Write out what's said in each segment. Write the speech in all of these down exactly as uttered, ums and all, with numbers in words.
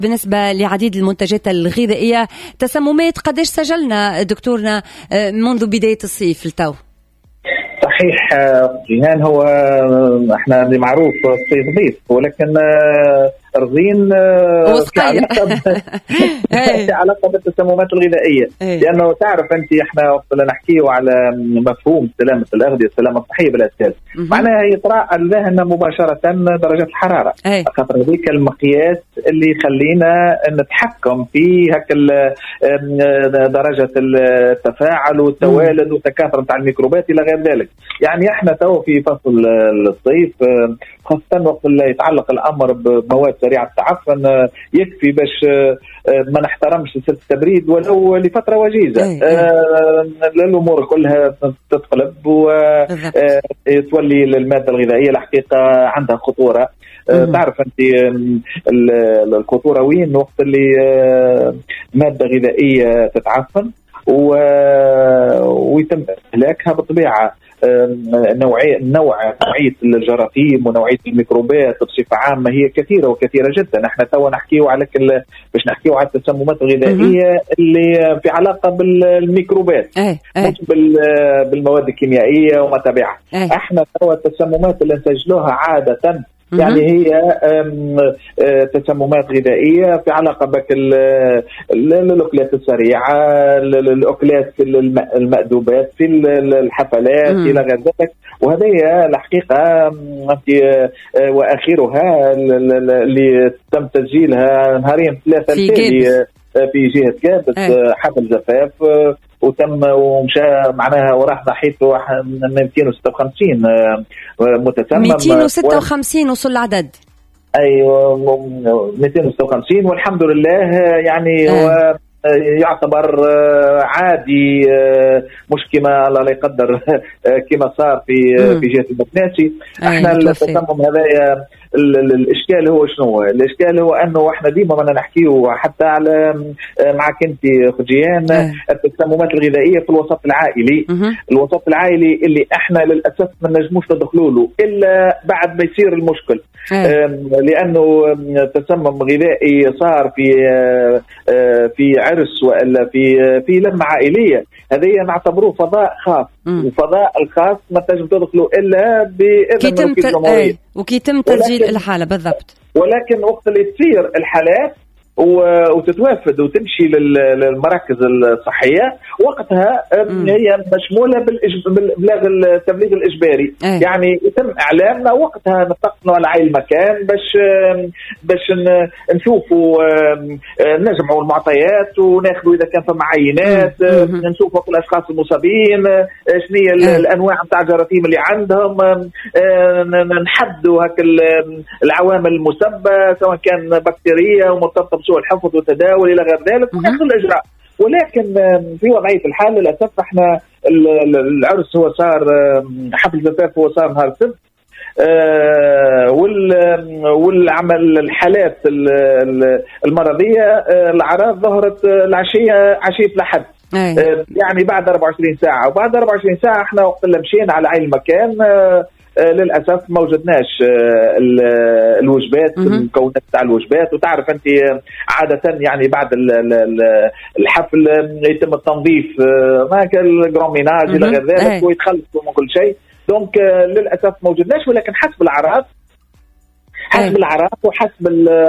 بالنسبة لعديد المنتجات الغذائية. تسممات قديش سجلنا دكتورنا منذ بداية الصيف التو؟ صحيح جيهان، هو احنا معروف الصيف ضيف، ولكن رزين في علاقة في علاقة بالتسممات الغذائية، لأنه تعرف أنت إحنا وقت نحكيه على مفهوم سلامة الأغذية السلامة الصحية بالأساس معناها يطرأ على ذهننا مباشرة درجة الحرارة، خاطر هذيك المقياس اللي يخلينا نتحكم في هك درجة التفاعل والتوالد والتكاثر نتاع الميكروبات إلى غير ذلك. يعني إحنا تو في فصل الصيف، خاصة وقت اللي يتعلق الأمر بمواد سريعة التعفن، يكفي باش ما نحترمش سلسلة التبريد ولو لفترة وجيزة. آه الأمور كلها تتقلب وتولي المادة الغذائية الحقيقة عندها خطورة. آه تعرف أنت الخطورة وين؟ وقت اللي مادة غذائية تتعفن ويتم استهلاكها بالطبيعة. نوعية نوع نوعية الجراثيم ونوعية الميكروبات بصفة عامة هي كثيرة وكثيرة جدا. احنا توا نحكيه على كل باش نحكيه على التسممات الغذائية اللي في علاقة بالميكروبات مش بالمواد الكيميائية وما تبعها. احنا توا التسممات اللي نسجلوها عادة يعني هي تسممات غذائية في علاقة بك الأكلات السريعة، الأكلات المأدوبات في الحفلات إلى غير ذلك. وهذه الحقيقة وآخرها اللي تم تسجيلها نهارين ثلاثة في في جهة كابس حفل زفاف، وتم ومشى معناها وراح ضحيته مئتين وستة وخمسين متسمم. مئتين وستة وخمسين وصل العدد. ايوه مئتين وستة وخمسين والحمد لله. يعني آه. هو يعتبر عادي، مش كما الله لا يقدر كما صار في في جهة المكناسي. احنا التسمم هذا الاشكال هو شنو؟ الاشكال هو انه احنا ديما بدنا نحكيه حتى على معك انت خجيان التسممات الغذائيه في الوسط العائلي. الوسط العائلي اللي احنا للاسف ما نجموش ندخلوا له الا بعد ما يصير المشكل، لانه تسمم غذائي صار في في عرس والا في في لمه عائليه، هذه نعتبروه فضاء خاص. الفضاء الخاص ما تنجم تدخلوا الا باذن رئيس الجمهوريه وكي يتم تسجيل الحاله بالضبط. ولكن وقت اللي تصير الحالات وتتوافد وتمشي للمراكز الصحيه وقتها هي مشموله بالابلاغ التبليغ الاجباري. أيه. يعني يتم اعلامنا وقتها نتقنوا على اي المكان باش باش نشوفوا نجمعوا المعطيات وناخذوا اذا كان فما عينات، نشوفوا الاشخاص المصابين شنو هي الانواع نتاع الجراثيم اللي عندهم، نحدوا هك العوامل المسببه سواء كان بكتيريه ومرتبطه بسوء الحفظ والتداول الى غير ذلك وناخذ الاجراء. ولكن في وضعيه الحال للاسف احنا العرس هو صار حفل زفاف هو صار نهار السبت، والعمل الحالات المرضيه الاعراض ظهرت العشيه عشيه الاحد. يعني بعد أربعة وعشرين ساعه، وبعد أربعة وعشرين ساعه احنا وقت اللي مشينا على عين المكان للاسف ما وجدناش الوجبات، المكونات تاع الوجبات. وتعرف انت عاده يعني بعد الحفل يتم التنظيف ما كالجروميناج الى غير ذلك ويتخلصوا من كل شيء. دونك للاسف ما وجدناش، ولكن حسب الاعراض حسب الاعراض وحسب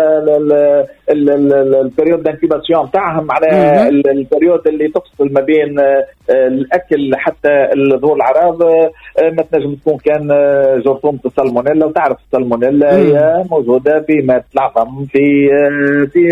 البريود دانكيباسيون تاعهم، على البريود اللي تفصل ما بين الاكل حتى ظهور الاعراض ما تنجم تكون كان جرثومه السالمونيلا. وتعرف السالمونيلا هي موجوده في ماده العظم في في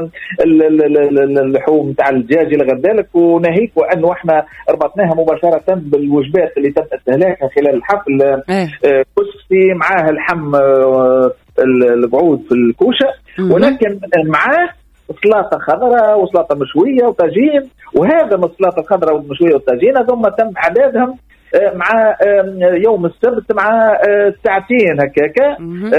اللحوم تاع الدجاج الى غير ذلك. وناهيك وانه احنا ربطناها مباشره بالوجبات اللي تم استهلاكها خلال الحفل، كسي معاها اللحم البعوض في الكوشه، ولكن معاه سلطه خضراء وسلطه مشويه وطاجين. وهذا من السلطه الخضراء والمشويه والطاجين ثم تم اعدادهم مع يوم السبت مع ساعتين هكاكا،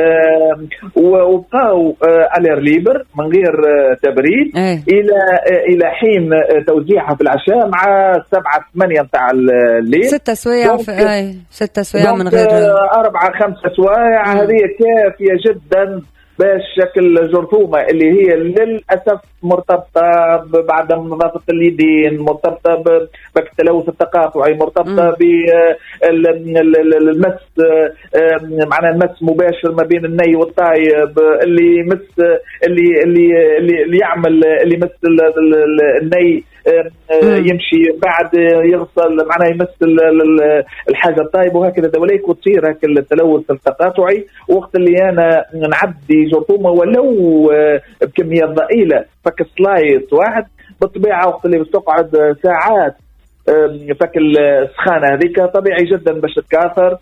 وبقاو الير ليبر من غير تبريد الى الى حين توزيعها في العشاء مع سبعة ثمانية نتاع الليل. ستة سوايع في ستة سوايع من غير أربعة خمسة سوايع. هذه كافية جدا باش شكل جرثومه اللي هي للاسف مرتبطه بعدم نظافه اليدين، مرتبطه بالتلوث التقاطعي، مرتبطه بالمس، معناها المس مباشر ما بين الني والطايب، اللي يمس اللي اللي اللي يعمل اللي يمس الني يمشي بعد يغسل، معناها يمس الحاجه الطايبه وهكذا دوليك، وتصير هكا التلوث التقاطعي. وقت اللي انا نعدي جرثومه ولو بكميات ضئيله فك سلايط واحد، بالطبيعه وقت اللي بتقعد ساعات فك السخانه هذيك طبيعي جدا باش تكاثر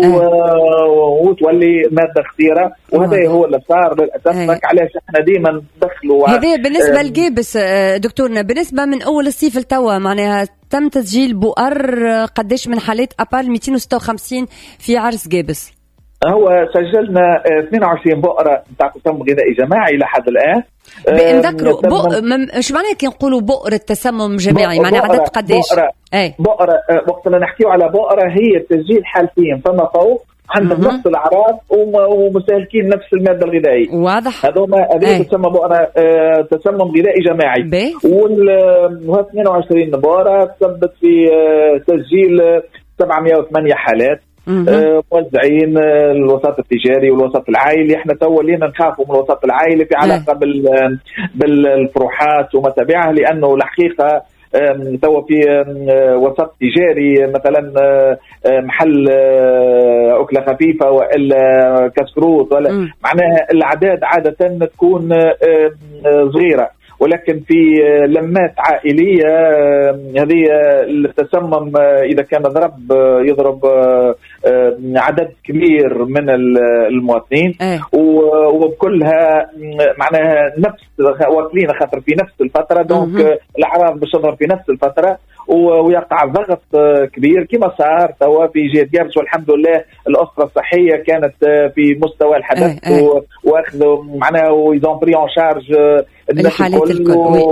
وتولي ماده خطيره، وهذا هو اللي صار للاسف. علاش احنا ديما ندخلوا هذا بالنسبه للجيبس دكتورنا. بالنسبه من اول الصيف لتوا معناها تم تسجيل بؤر قديش من حالات ابال مئتين وستة وخمسين في عرس جيبس؟ هو سجلنا اثنين وعشرين بؤره نتاع تسمم غذائي جماعي لحد الان. نذكروا بؤ... مش معناه كي نقولوا بؤره تسمم جماعي معناها عدد قديش؟ بؤره أي. بؤره وقت اللي نحكيو على بؤره هي تسجيل حالتين فما فوق عندهم نفس الاعراض ومستهلكين نفس الماده الغذائيه. واضح. هذوما هذه تسمى بؤره تسمم غذائي جماعي. وال اثنين وعشرين بؤره تثبت في تسجيل سبعمئة وثمانية حالات موزعين الوسط التجاري والوسط العائلي. احنا تو لينا نخافوا من الوسط العائلي في علاقه بال بالفروحات وما تبعها، لانه الحقيقه تو في وسط تجاري مثلا محل أكلة خفيفة وإلا كسكروت ولا معناها الأعداد عادة تكون صغيرة، ولكن في لمات عائلية هذه التسمم إذا كان ضرب يضرب عدد كبير من المواطنين وبكلها معناها نفس واكلين خاطر في نفس الفترة، دونك الأعراض بتظهر في نفس الفترة ويقع ضغط كبير كما صار توا في جهة جابس. والحمد لله الأسرة الصحية كانت في مستوى الحدث واخذوا معناها ويزون بري اون شارج الناس الكل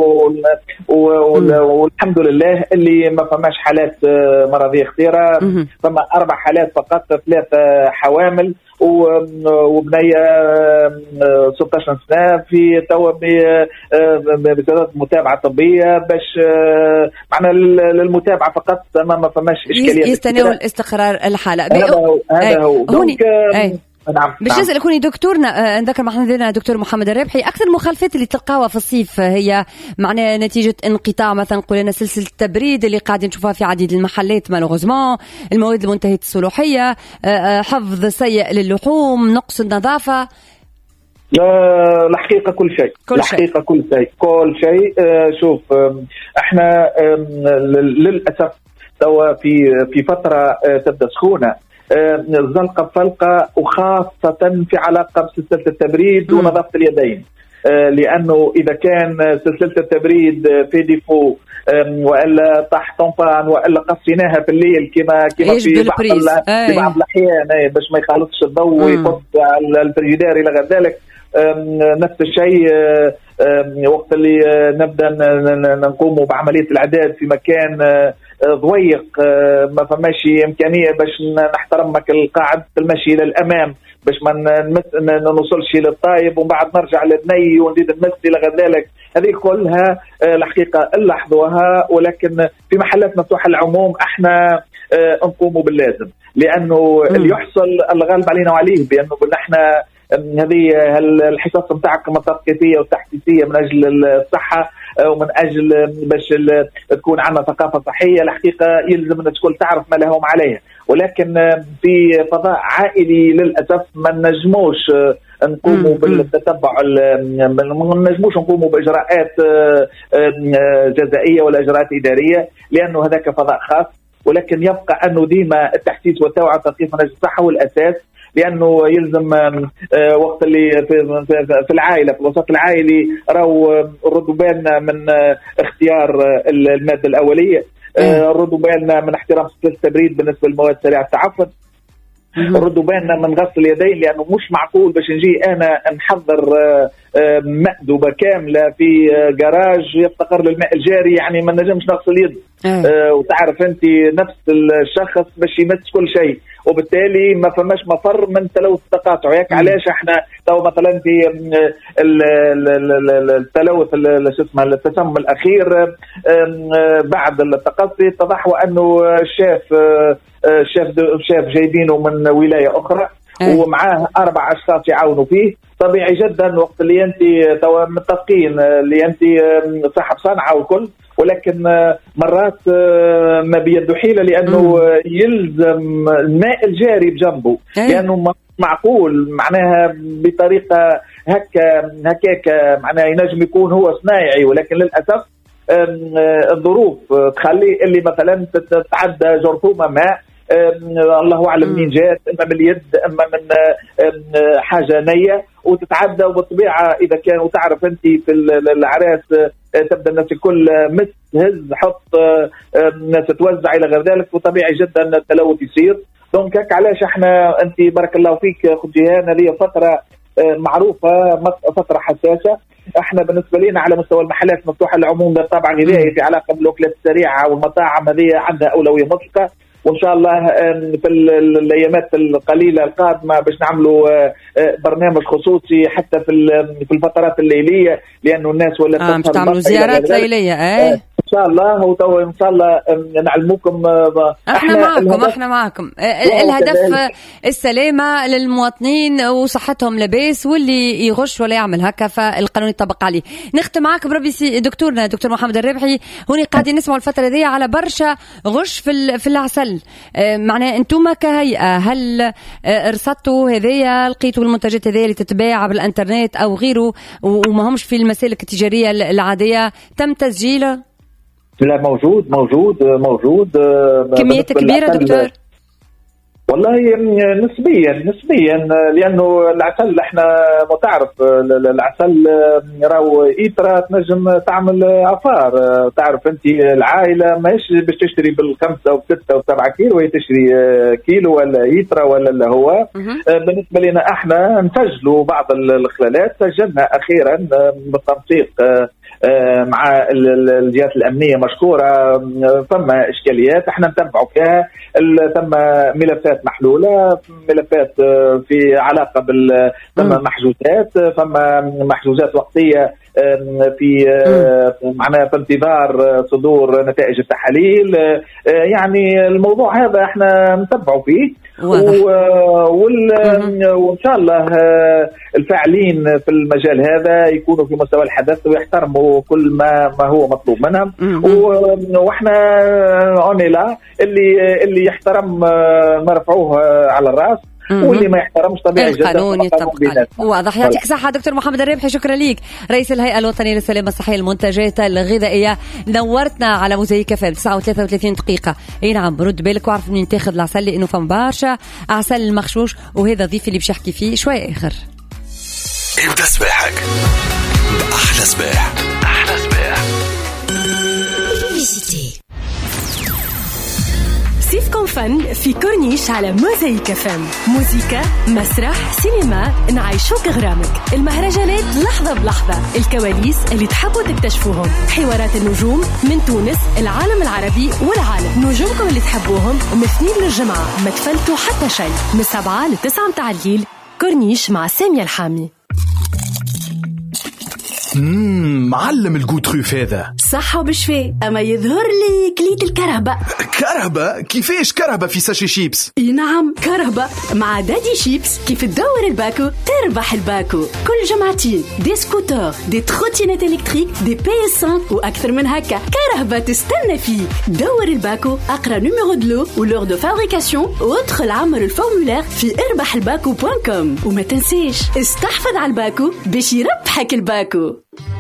والحمد لله اللي ما فماش حالات مرضية خطيرة. فما أربع حالات فقط، ثلاثة حوامل وبنية ستة عشر سنة في توا بصدد متابعة طبية باش معنا للمتابعة فقط، ما فماش إشكالية يستناول استقرار الحالة. هذا هو دونك نعم. باش نسأل كوني دكتورنا نذكر معنا دكتور محمد الرابحي، أكثر المخالفات اللي تلقاوها في الصيف هي معناها نتيجة انقطاع مثلا قلنا سلسلة التبريد اللي قاعدين نشوفها في عديد المحلات مالوغوزمون، المواد المنتهية الصلاحية، حفظ سيء للحوم، نقص النظافة؟ لا الحقيقة كل شيء كل الحقيقة شيء. كل شيء كل شيء شوف احنا للأسف توا في في فترة تبدأ سخونة زلقة بفلقة، وخاصة في علاقة بسلسلة التبريد ونظافة اليدين، لأنه إذا كان سلسلة التبريد في ديفو وإلا تحت طنفان وإلا قصيناها في الليل كما كما في بعض في بعض الأحيان باش ما يخالطش الضوء ويقص على الفريجيدير إلى غير ذلك. نفس الشيء وقت اللي نبدأ نقوم بعملية الإعداد في مكان ضويق ما فماشي إمكانية باش نحترمك القاعد المشي إلى الأمام باش ما نوصلش للطايب ومن بعد نرجع للني ونزيد نمس إلى غير ذلك. هذه كلها الحقيقة نلاحظوها، ولكن في محلات مفتوحة العموم احنا نقوم باللازم، لأنه اللي يحصل الغالب علينا وعليه بأنه احنا هذه الحصص نتاعكم التثقيفيه والتحسيسيه من اجل الصحه ومن اجل باش تكون عندنا ثقافه صحيه. الحقيقه يلزم ان الكل تعرف ما لهم عليه، ولكن في فضاء عائلي للاسف ما نجموش نقوموا بالتتبع، ما نجموش نقوموا باجراءات جزائيه ولا اجراءات اداريه لانه هذاك فضاء خاص. ولكن يبقى انه ديما التحسيس والتوعيه والتثقيف من اجل الصحه هو الاساس، لانه يلزم وقت اللي في العائله في الوسط العائلي راهو ردوا بالنا من اختيار الماده الاوليه، ردوا بالنا من احترام سلسله التبريد بالنسبه للمواد سريعه التعفن، ردوا بالنا من غسل اليدين، لانه مش معقول باش نجي انا نحضر مأدبة كاملة في جراج يفتقر للماء الجاري، يعني ما نجمش نغسل يد. أه وتعرف أنت نفس الشخص باش يمس كل شيء، وبالتالي ما فماش مفر من تلوث التقاطع. ياك علاش احنا تو مثلا في التلوث شو اسمه التسمم الاخير بعد التقصي اتضح انه الشاف الشاف شاف جايبينه من ولايه اخرى ومعاه اربع اشخاص يعاونوا فيه. طبيعي جدا وقت اللي انت تو متفقين اللي انت صاحب صنعه والكل، ولكن مرات ما بيده حيله لانه يلزم الماء الجاري بجنبه، لانه معقول معناها بطريقه هكا هكاك معناها ينجم يكون هو صنايعي، ولكن للاسف الظروف تخلي اللي مثلا تتعدى جرثومه ماء الله اعلم منين جات، اما من اليد اما من حاجه نيه وتتعدى. وبالطبيعه اذا كان وتعرف انت في العراس تبدا الناس الكل مس هز حط الناس تتوزع الى غير ذلك، وطبيعي جدا التلوث يصير. دونك هيك علاش احنا انت بارك الله فيك اخو جيهان هذه فتره معروفه فتره حساسه. احنا بالنسبه لنا على مستوى المحلات مفتوحه للعموم بالطبع غذائي في علاقه بالاكلات السريعه والمطاعم هذه عندها اولويه مطلقه، وان شاء الله في الايامات القليله القادمه باش نعملوا برنامج خصوصي حتى في في الفترات الليليه، لانه الناس ولا آه مش تعملوا زيارات ليليه. اي ان شاء الله وتو ان شاء الله نعلمكم. احنا, احنا معكم احنا معكم الهدف السلامه للمواطنين وصحتهم لاباس، واللي يغش ولا يعمل هكا فالقانون يطبق عليه. نختم معك بربي دكتورنا دكتور محمد الربحي. هوني قاعدين نسمعوا الفتره دي على برشا غش في في العسل، معناه انتم كهيئه هل رصدتوا هذيا لقيتوا المنتجات هذيا اللي تتباع بالانترنت او غيره وما همش في المسالك التجاريه العاديه تم تسجيله؟ لا موجود موجود موجود كميات كبيرة دكتور؟ والله نسبيا نسبيا لانه العسل احنا متعرف العسل راهو ايترا تنجم تعمل عفار. تعرف انت العائله ماهيش باش تشتري بالخمسه وسته وسبعه كيلو، وهي تشتري كيلو ولا ايترا ولا اللي هو. بالنسبه لنا احنا نسجلوا بعض الخلالات، سجلنا اخيرا بالتنسيق مع الجهات الامنيه مشكوره. ثم اشكاليات احنا نتبعوا فيها، ثم ملفات محلوله، ملفات في علاقه بال ثم محجوزات، ثم محجوزات وقتيه في معناها في انتظار صدور نتائج التحاليل. يعني الموضوع هذا احنا نتبعوا فيه وان شاء الله الفاعلين في المجال هذا يكونوا في مستوى الحدث ويحترموا كل ما ما هو مطلوب منهم. واحنا اونيلا اللي اللي يحترم نرفعوه على الراس، واللي ما يحترمش طبيعي جدا القانون يطبق عليه. واضح. يعطيك الصحة دكتور محمد الربحي، شكرا ليك رئيس الهيئة الوطنية للسلامة الصحية المنتجات الغذائية. نورتنا على موزايك اف ام تسعة وثلاثة وثلاثين دقيقة. اي نعم رد بالك واعرف منين تاخذ العسل، لانه فم برشا عسل المغشوش، وهذا ضيفي اللي باش يحكي فيه شوية اخر. ابدا صباحك بأحلى صباح. أحلى صباح. صيفكم فن في كورنيش على موزايك اف ام. موزيكا، مسرح، سينما، نعيشوك غرامك. المهرجانات لحظة بلحظة، الكواليس اللي تحبوا تكتشفوهم، حوارات النجوم من تونس، العالم العربي والعالم. نجومكم اللي تحبوهم من الاثنين للجمعة، ما تفلتوا حتى شيء. من سبعة لتسعة متاع الليل، كورنيش مع سامية الحامي. مم معلم الجوتروف هذا صح وبشفاء، أما يظهر لي كليت الكرهبة. كرهبة؟ كيفاش كرهبة في ساشي شيبس؟ اي نعم كرهبة مع دادي شيبس. كيف تدور الباكو تربح الباكو. كل جمعتين دي سكوتر، دي تروتينات إلكتريك، دي بي اس خمسة وأكثر من هكا. كرهبة تستنى فيك. دور الباكو، أقرأ نيميرو دلو ولور دو فابريكاسيون، وادخل عمر الفورمولير في اربح الباكو بوان كوم. وما تنسيش استحفظ على الباكو باش يربحك الباكو.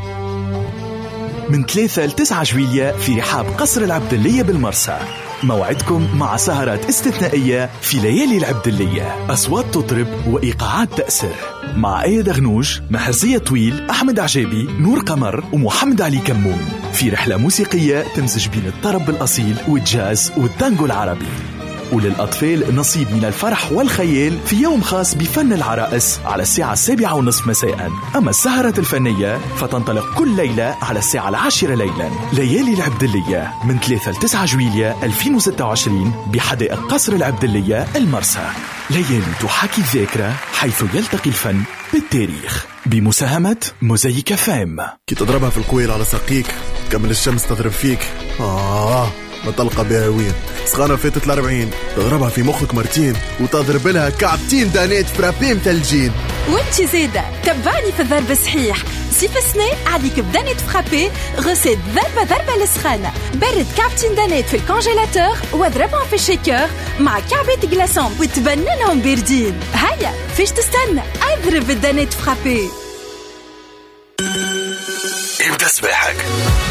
من ثلاثة لتسعة جويلية في رحاب قصر العبدلية بالمرسى. موعدكم مع سهرات استثنائية في ليالي العبدلية، أصوات تطرب وإيقاعات تأثر، مع آية دغنوج، محرزية طويل، أحمد عجابي، نور قمر ومحمد علي كمون، في رحلة موسيقية تمزج بين الطرب الأصيل والجاز والتانجو العربي. وللأطفال نصيب من الفرح والخيال في يوم خاص بفن العرائس على الساعة السابعة ونصف مساء. أما السهرة الفنية فتنطلق كل ليلة على الساعة العاشرة ليلا. ليالي العبدلية من ثلاثة لتسعة جويلية ألفين وستة وعشرين بحدائق قصر العبدلية المرسى. ليالي تحاكي الذاكرة حيث يلتقي الفن بالتاريخ، بمساهمة موزايك فام. كي تضربها في القويل على ساقيك تكمل الشمس تضرب فيك، آه ما تلقى بها وين. سخانة فاتت الأربعين تضربها في مخك مرتين وتضرب لها كعبتين دانيت فرابين ثلجين. وانتي زيدة تبعني في الضرب صحيح. سيف سنة عليك بدانيت فرابي غسيت ضربة ضربة للسخانة. برد كعبتين دانيت في الكونجيلاتور واضربهم في الشيكر مع كعبة جلاسون وتبننهم باردين. هيا فيش تستنى، اضرب الدانيت فرابي. ابدأ سباحك.